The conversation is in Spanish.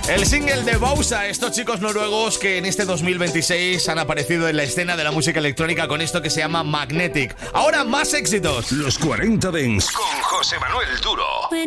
El single de Bausa, estos chicos noruegos que en este 2026 han aparecido en la escena de la música electrónica con esto que se llama Magnetic. Ahora más éxitos. Los 40 Dents con José Manuel Duro.